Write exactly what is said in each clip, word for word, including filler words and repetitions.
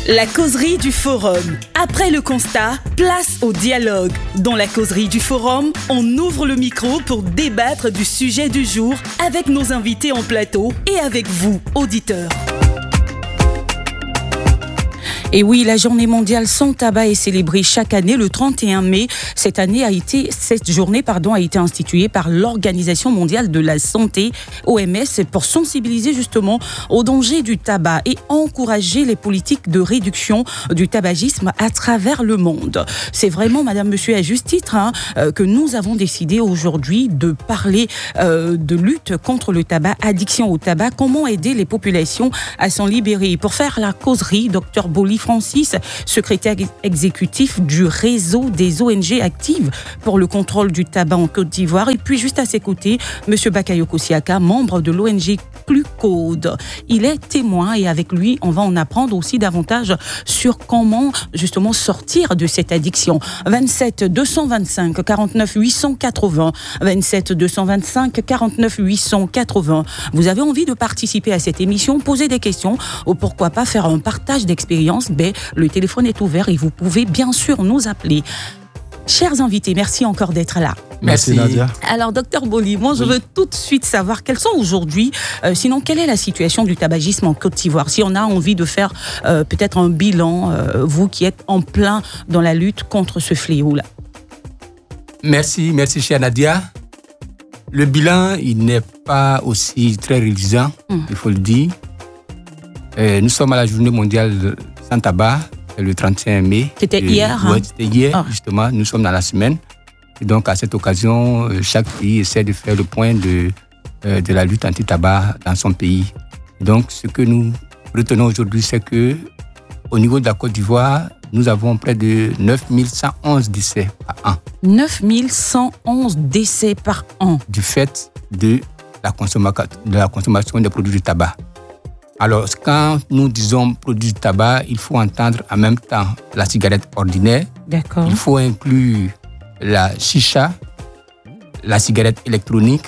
La causerie du Forum. Après le constat, place au dialogue. Dans la causerie du Forum, on ouvre le micro pour débattre du sujet du jour avec nos invités en plateau et avec vous, auditeurs. Et oui, la journée mondiale sans tabac est célébrée chaque année le trente et un mai. Cette année a été, cette journée, pardon, a été instituée par l'Organisation mondiale de la santé, O M S, pour sensibiliser justement aux dangers du tabac et encourager les politiques de réduction du tabagisme à travers le monde. C'est vraiment, madame, monsieur, à juste titre, hein, que nous avons décidé aujourd'hui de parler euh, de lutte contre le tabac, addiction au tabac, comment aider les populations à s'en libérer. Pour faire la causerie, docteur Boli Francis, secrétaire exécutif du réseau des O N G actives pour le contrôle du tabac en Côte d'Ivoire. Et puis, juste à ses côtés, M. Bakayoko Siaka, membre de l'O N G Clucode. Il est témoin et avec lui, on va en apprendre aussi davantage sur comment, justement, sortir de cette addiction. vingt-sept deux cent vingt-cinq quarante-neuf huit cent quatre-vingts. vingt-sept deux cent vingt-cinq quarante-neuf huit cent quatre-vingts. Vous avez envie de participer à cette émission, poser des questions ou pourquoi pas faire un partage d'expérience? Ben, le téléphone est ouvert et vous pouvez bien sûr nous appeler. Chers invités, merci encore d'être là. Merci, merci Nadia. Alors, docteur Boli, moi, je oui. veux tout de suite savoir quelles sont aujourd'hui, euh, sinon, quelle est la situation du tabagisme en Côte d'Ivoire? Si on a envie de faire euh, peut-être un bilan, euh, vous qui êtes en plein dans la lutte contre ce fléau-là. Merci, merci, chère Nadia. Le bilan, il n'est pas aussi très réjouissant, hum. il faut le dire. Euh, nous sommes à la journée mondiale sans tabac, le trente et un mai. C'était euh, hier Oui, hein? c'était hier, ah. justement. Nous sommes dans la semaine. Et donc, à cette occasion, chaque pays essaie de faire le point de, euh, de la lutte anti-tabac dans son pays. Et donc, ce que nous retenons aujourd'hui, c'est que au niveau de la Côte d'Ivoire, nous avons près de neuf mille cent onze décès par an. neuf mille cent onze décès par an. Du fait de la, consomma- de la consommation des produits du tabac. Alors, quand nous disons produits du tabac, il faut entendre en même temps la cigarette ordinaire. D'accord. Il faut inclure la chicha, la cigarette électronique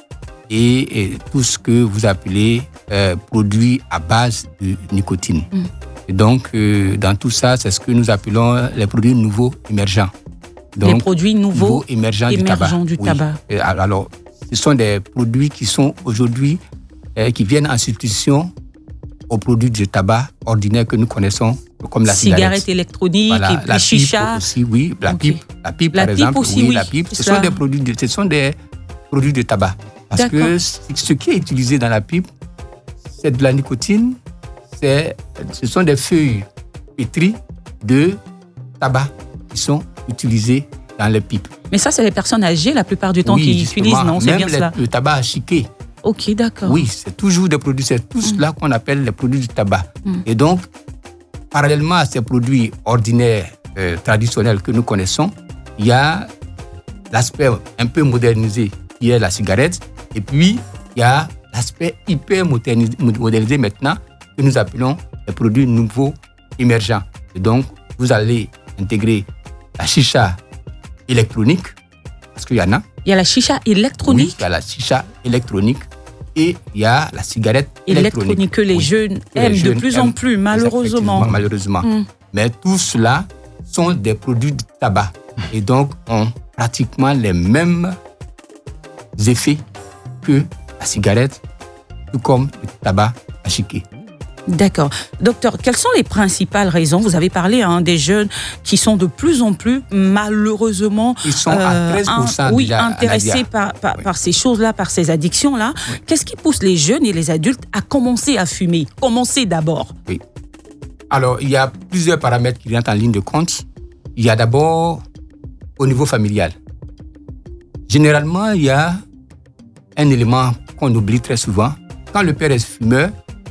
et, et tout ce que vous appelez euh, produits à base de nicotine. Mm. Et donc, euh, dans tout ça, c'est ce que nous appelons les produits nouveaux émergents. Donc, les produits nouveaux, nouveaux émergents, émergents du tabac. Du tabac. Oui. Alors, ce sont des produits qui sont aujourd'hui, euh, qui viennent en substitution aux produits de tabac ordinaires que nous connaissons, comme la cigarette, cigarette électronique, voilà, et puis la chicha. Aussi, oui, la okay. pipe, la pipe la par pipe exemple, aussi, oui, oui, la pipe. Ce ça. sont des produits, de, ce sont des produits de tabac. Parce D'accord. que ce qui est utilisé dans la pipe, c'est de la nicotine, c'est, ce sont des feuilles pétries de tabac qui sont utilisées dans les pipes. Mais ça, c'est les personnes âgées la plupart du temps oui, qui utilisent, non? C'est même bien les, cela. Le tabac à chiquer. Ok, d'accord. Oui, c'est toujours des produits, c'est tout cela mmh. qu'on appelle les produits du tabac. Mmh. Et donc, parallèlement à ces produits ordinaires, euh, traditionnels que nous connaissons, il y a l'aspect un peu modernisé qui est la cigarette. Et puis, il y a l'aspect hyper modernisé, modernisé maintenant que nous appelons les produits nouveaux émergents. Et donc, vous allez intégrer la chicha électronique, parce qu'il y en a. Il y a la chicha électronique. Oui, il y a la chicha électronique. Et il y a la cigarette électronique. Électronique que les oui, jeunes que aiment les jeunes de plus aiment, en plus, malheureusement. Malheureusement. Mm. Mais tout cela sont des produits de tabac. Et donc, ont pratiquement les mêmes effets que la cigarette, tout comme le tabac à chiquer. D'accord. Docteur, quelles sont les principales raisons? Vous avez parlé hein, des jeunes qui sont de plus en plus, malheureusement, Ils sont à treize pour cent euh, un, oui, déjà, intéressés par, par, oui. par ces choses-là, par ces addictions-là. Oui. Qu'est-ce qui pousse les jeunes et les adultes à commencer à fumer? Commencer d'abord. Oui. Alors, il y a plusieurs paramètres qui rentrent en ligne de compte. Il y a d'abord au niveau familial. Généralement, il y a un élément qu'on oublie très souvent. Quand le père est fumeur,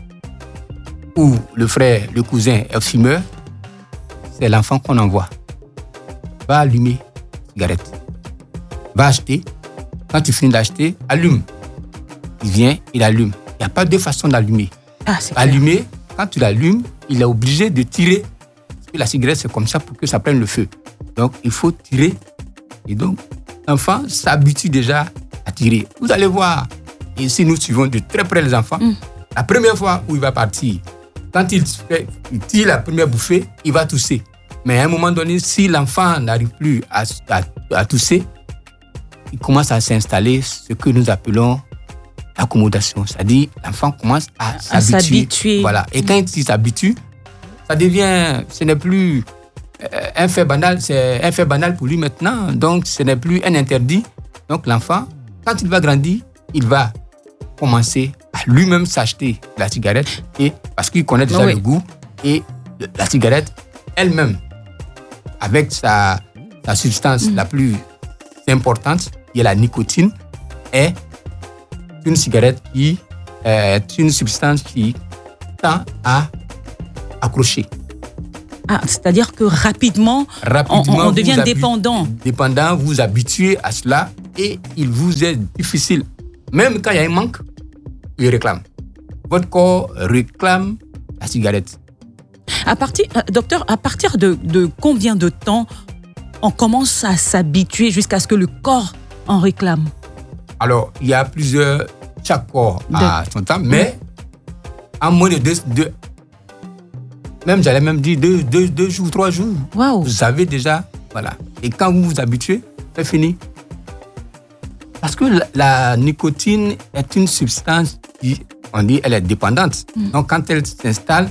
ou le frère, le cousin est fumeur, c'est l'enfant qu'on envoie. Va allumer la cigarette. Va acheter. Quand tu finis d'acheter, allume. Il vient, il allume. Il n'y a pas deux façons d'allumer. Ah, c'est allumer, clair. Quand tu l'allumes, il est obligé de tirer. Parce que la cigarette, c'est comme ça pour que ça prenne le feu. Donc, il faut tirer. Et donc, l'enfant s'habitue déjà à tirer. Vous allez voir. Et si nous suivons de très près les enfants, mm. la première fois où il va partir, quand il, fait, il tire la première bouffée, il va tousser. Mais à un moment donné, si l'enfant n'arrive plus à, à, à tousser, il commence à s'installer ce que nous appelons l'accommodation. C'est-à-dire, l'enfant commence à, à s'habituer. s'habituer. Voilà. Et quand il s'habitue, ça devient, ce n'est plus un fait banal, c'est un fait banal pour lui maintenant. Donc, ce n'est plus un interdit. Donc, l'enfant, quand il va grandir, il va commencer à lui-même s'acheter la cigarette et, parce qu'il connaît déjà oui. le goût. Et la cigarette elle-même, avec sa, sa substance mmh. la plus importante, qui est la nicotine, est une cigarette qui est une substance qui tend à accrocher. Ah, c'est-à-dire que rapidement, rapidement on, on devient habi- dépendant. Dépendant, vous vous habituez à cela et il vous est difficile. Même quand il y a un manque, il réclame. Votre corps réclame la cigarette. À partir, euh, docteur, à partir de, de combien de temps on commence à s'habituer jusqu'à ce que le corps en réclame? Alors, il y a plusieurs... Chaque corps a son temps, mais en moins de deux... deux même, j'allais même dire deux, deux, deux jours, trois jours. Wow. Vous savez déjà, voilà. Et quand vous vous habituez, c'est fini. Parce que la, la nicotine est une substance qui, on dit, elle est dépendante. Mm. Donc, quand elle s'installe,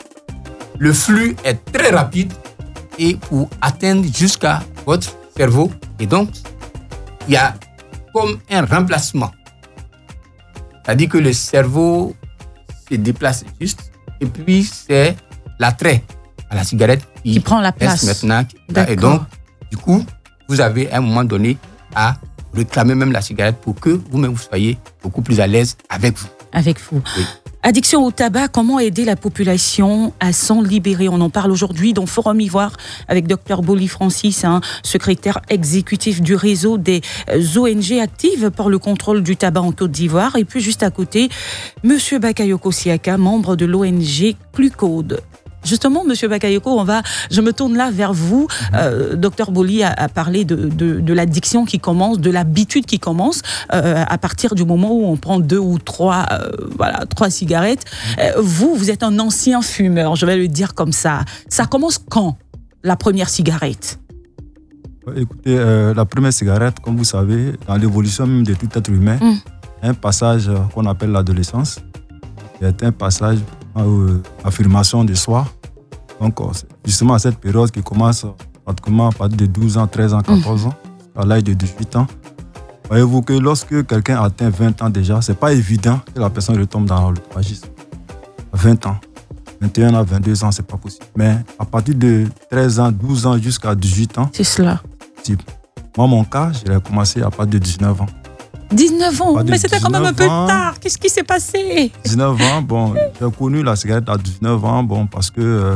le flux est très rapide et pour atteindre jusqu'à votre cerveau. Et donc, il y a comme un remplacement. C'est-à-dire que le cerveau se déplace juste et puis c'est l'attrait à la cigarette qui, qui prend la place. Maintenant. Et donc, du coup, vous avez à un moment donné à réclamer même la cigarette pour que vous-même vous soyez beaucoup plus à l'aise avec vous. Avec vous. Oui. Addiction au tabac, comment aider la population à s'en libérer? On en parle aujourd'hui dans Forum Ivoire avec docteur Boli Francis, hein, secrétaire exécutif du réseau des O N G actives pour le contrôle du tabac en Côte d'Ivoire. Et puis juste à côté, monsieur Bakayoko Siaka, membre de l'O N G Clucode. Justement, monsieur Bakayoko, on va, je me tourne là vers vous. Euh, docteur Boli a, a parlé de, de, de l'addiction qui commence, de l'habitude qui commence euh, à partir du moment où on prend deux ou trois, euh, voilà, trois cigarettes. Euh, vous, vous êtes un ancien fumeur, je vais le dire comme ça. Ça commence quand, la première cigarette? Écoutez, euh, la première cigarette, comme vous savez, dans l'évolution même de tout être humain, mm. un passage qu'on appelle l'adolescence, c'est un passage Euh, affirmation de soi. Donc, justement, à cette période qui commence pratiquement à partir de douze ans, treize ans, quatorze ans, à l'âge de dix-huit ans, voyez-vous que lorsque quelqu'un atteint vingt ans déjà, ce n'est pas évident que la personne retombe dans le tabagisme. À vingt ans, vingt et un ans, vingt-deux ans, ce n'est pas possible. Mais à partir de treize ans, douze ans jusqu'à dix-huit ans, c'est cela. C'est moi, mon cas, j'ai commencé à partir de dix-neuf ans. dix-neuf ans, mais c'était quand même un peu ans, tard. Qu'est-ce qui s'est passé? dix-neuf ans, bon, j'ai connu la cigarette à dix-neuf ans, bon, parce que euh,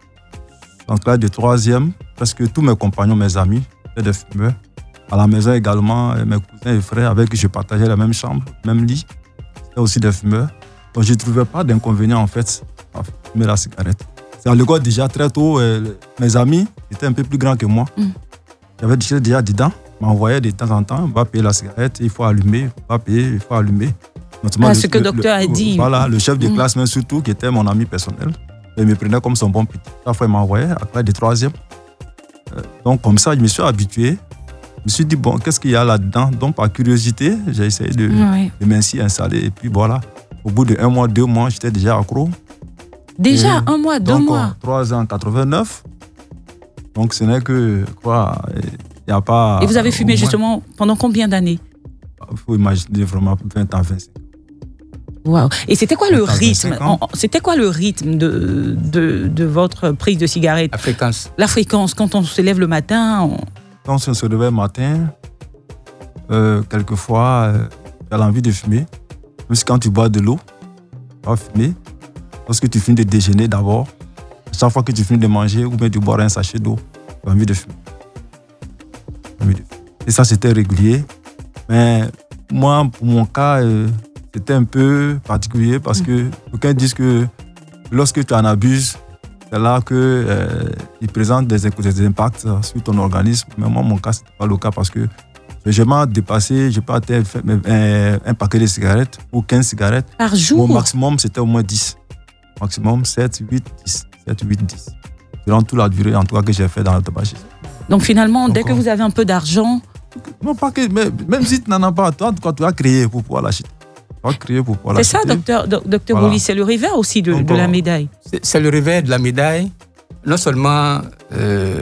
en classe de troisième, presque tous mes compagnons, mes amis, étaient des fumeurs. À la maison également, mes cousins et frères avec qui je partageais la même chambre, même lit, étaient aussi des fumeurs. Donc je ne trouvais pas d'inconvénient en fait à fumer la cigarette. C'est à l'école déjà très tôt, euh, mes amis étaient un peu plus grands que moi. Mm. J'avais déjà, déjà dedans. M'envoyait de temps en temps, on va payer la cigarette, il faut allumer, on va payer, il faut allumer. Ah, le, ce que le docteur a dit. Voilà, le chef de classe, même surtout, qui était mon ami personnel, il me prenait comme son bon petit. Chaque fois, il m'envoyait à classe de troisième. Euh, donc, comme ça, je me suis habitué. Je me suis dit, bon, qu'est-ce qu'il y a là-dedans? Donc, par curiosité, j'ai essayé de, oui. de m'ainsi installer. Et puis, voilà, au bout de un mois, deux mois, j'étais déjà accro. Déjà, et un mois, deux donc, mois trois ans, quatre-vingt-neuf. Donc, ce n'est que, quoi... Y a pas, et vous avez fumé justement pendant combien d'années? Il faut imaginer vraiment vingt ans, vingt-cinq. Waouh. Et c'était quoi le rythme? C'était quoi le rythme de, de, de votre prise de cigarette? La fréquence. La fréquence, quand on se lève le matin on... Quand on se lève le matin, euh, quelquefois, euh, tu as l'envie de fumer. Même si quand tu bois de l'eau, tu vas fumer. Lorsque tu finis de déjeuner d'abord, chaque fois que tu finis de manger ou bien de boire un sachet d'eau, tu as envie de fumer. Et ça, c'était régulier. Mais moi, pour mon cas, euh, c'était un peu particulier parce que aucun disent que lorsque tu en abuses, c'est là qu'il euh, présente des, des impacts sur ton organisme. Mais moi, mon cas, ce n'était pas le cas parce que j'ai jamais dépassé, j'ai pas atteint un, un paquet de cigarettes ou quinze cigarettes. Par jour? Mon maximum, c'était au moins dix. maximum sept, huit, dix. sept, huit, dix. Durant toute la durée, en tout cas, que j'ai fait dans le tabagisme. Donc finalement, Donc, dès que vous avez un peu d'argent... Non, pas que, mais même si tu n'en as pas, toi, quand tu vas créer pour pouvoir l'acheter. Tu vas créer pour pouvoir C'est l'acheter. ça, docteur, do- docteur Voilà. Bouli, c'est le revers aussi de, Donc, de la euh, médaille. C'est, c'est le revers de la médaille. Non seulement euh,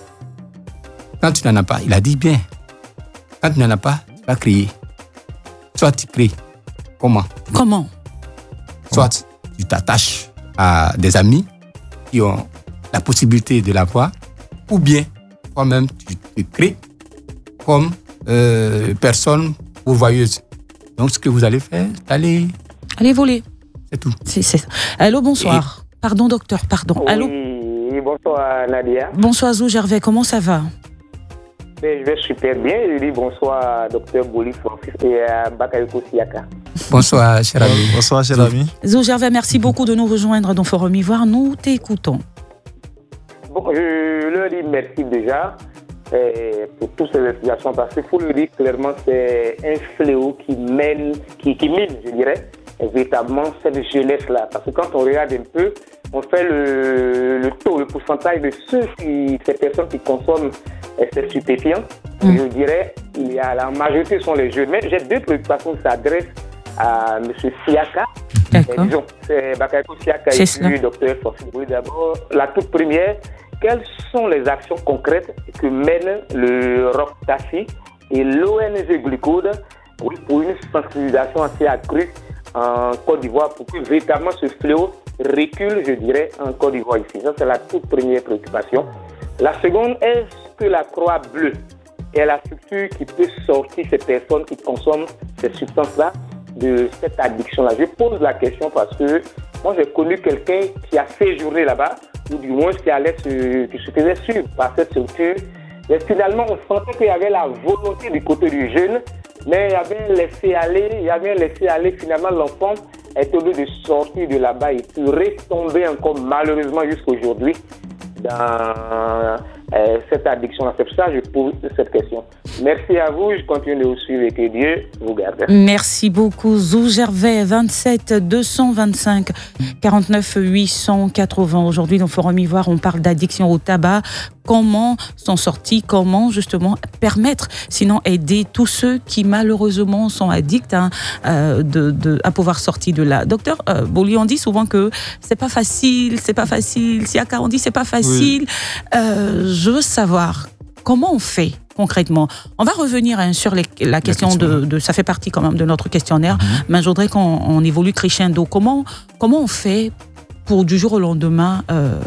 quand tu n'en as pas, il a dit bien, quand tu n'en as pas, tu vas créer. Soit tu crées. Comment? Comment? Soit tu t'attaches à des amis qui ont la possibilité de l'avoir, ou bien toi-même tu te crées comme euh, personne pourvoyeuse. Donc ce que vous allez faire, c'est aller, Allez voler. c'est tout. C'est, c'est ça. Allô, bonsoir. Et... Pardon, docteur, pardon. Oui, Allô. bonsoir Nadia. Bonsoir Zou Gervais, comment ça va? Ben, je vais super bien. Je dis bonsoir docteur Bouli Francis et à Bakayoko Siaka. Bonsoir, cher ami. Bonsoir, cher ami. Zou Gervais, merci beaucoup de nous rejoindre dans Forum Ivoire. Nous t'écoutons. Bon, je leur dis merci déjà eh, pour toutes ces explications parce qu'il faut le dire clairement, c'est un fléau qui mène, qui, qui mine, je dirais, véritablement cette jeunesse-là. Parce que quand on regarde un peu, on fait le, le taux, le pourcentage de ceux qui, ces personnes qui consomment ces stupéfiants. Mmh. Je dirais, il y a, la majorité sont les jeunes. Mais j'ai deux préoccupations qui s'adressent à M. Siaka. D'accord. Eh, disons, c'est Bakayoko Siaka et puis le docteur Francis Bouli. D'abord, la toute première, quelles sont les actions concrètes que mène le R O C Tafi et l'O N G Glucode pour une sensibilisation assez accrue en Côte d'Ivoire pour que véritablement ce fléau recule, je dirais, en Côte d'Ivoire ici. Ça, c'est la toute première préoccupation. La seconde, est-ce que la Croix-Bleue est la structure qui peut sortir ces personnes qui consomment ces substances-là de cette addiction-là? Je pose la question parce que moi, j'ai connu quelqu'un qui a séjourné là-bas, ou du moins qui, allait se, qui se faisait suivre par cette structure. Mais finalement, on sentait qu'il y avait la volonté du côté du jeune, mais il y avait un laisser-aller, il y avait un laisser-aller. Finalement, l'enfant est obligé de sortir de là-bas et puis retomber encore malheureusement jusqu'aujourd'hui dans euh, cette addiction. C'est pour ça que je pose cette question. Merci à vous, je continue de vous suivre et que Dieu vous garde. Merci beaucoup. Zou Gervais, vingt-sept deux cent vingt-cinq quarante-neuf huit cent quatre-vingts. Aujourd'hui, dans Forum Ivoire, on parle d'addiction au tabac. Comment s'en sortir? Comment justement permettre, sinon aider tous ceux qui malheureusement sont addicts hein, euh, de, de, à pouvoir sortir de là. Docteur euh, Bouli, on dit souvent que c'est pas facile, c'est pas facile. Siaka, on dit c'est pas facile. Oui. Euh, je veux savoir comment on fait concrètement. On va revenir hein, sur les, la, question la question de, de, ça fait partie quand même de notre questionnaire, mm-hmm. mais je voudrais qu'on on évolue crescendo. Comment, comment on fait pour du jour au lendemain euh,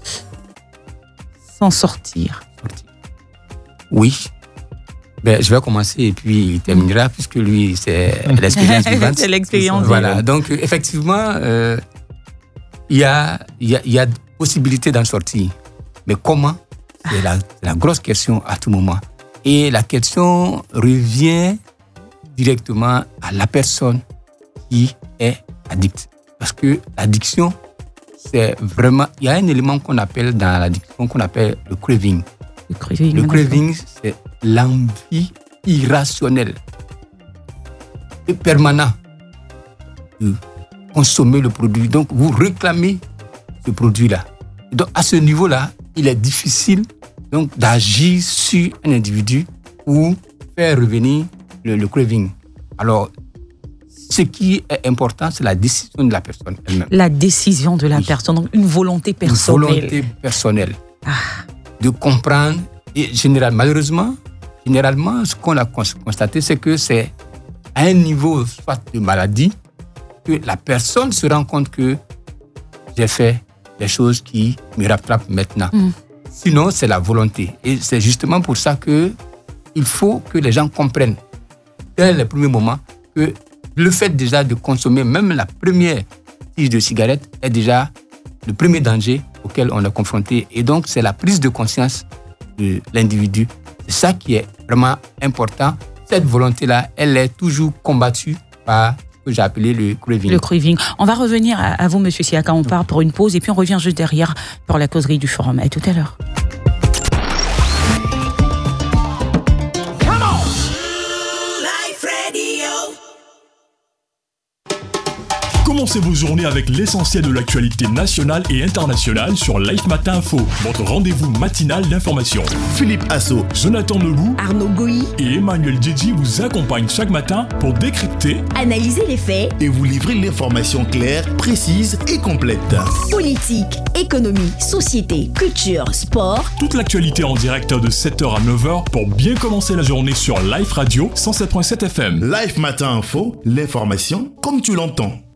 s'en sortir? Oui. Ben, je vais commencer et puis il terminera puisque lui, c'est l'expérience vivante. C'est l'expérience Voilà. vivante. Donc, effectivement, euh, il y a, y a, y a possibilité d'en sortir. Mais comment? C'est la, la grosse question à tout moment. Et la question revient directement à la personne qui est addict. Parce que l'addiction, c'est vraiment... Il y a un élément qu'on appelle dans l'addiction, qu'on appelle le craving. Le craving, le craving c'est l'envie irrationnelle et permanente de consommer le produit. Donc, vous réclamez ce produit-là. Donc, à ce niveau-là, il est difficile donc, d'agir sur un individu ou faire revenir le, le craving. Alors, ce qui est important, c'est la décision de la personne elle-même. La décision de la oui. personne, donc une volonté personnelle. Une volonté personnelle. Ah. De comprendre. Et généralement, malheureusement, généralement, ce qu'on a constaté, c'est que c'est à un niveau soit de maladie que la personne se rend compte que j'ai fait des choses qui me rattrapent maintenant. Mm. Sinon, c'est la volonté. Et c'est justement pour ça qu'il faut que les gens comprennent, dès les premiers moments, que le fait déjà de consommer même la première tige de cigarette est déjà le premier danger auquel on est confronté. Et donc, c'est la prise de conscience de l'individu. C'est ça qui est vraiment important. Cette volonté-là, elle est toujours combattue par ce que j'ai appelé le craving. Le craving. On va revenir à, à vous, M. Siaka. On part pour une pause et puis on revient juste derrière pour la causerie du forum. À tout à l'heure. Commencez vos journées avec l'essentiel de l'actualité nationale et internationale sur Life Matin Info, votre rendez-vous matinal d'information. Philippe Asso, Jonathan Lebou, Arnaud Goyi et Emmanuel Djedji vous accompagnent chaque matin pour décrypter, analyser les faits et vous livrer l'information claire, précise et complète. Politique, économie, société, culture, sport. Toute l'actualité en direct de sept heures à neuf heures pour bien commencer la journée sur Life Radio cent sept virgule sept F M. Life Matin Info, l'information comme tu l'entends.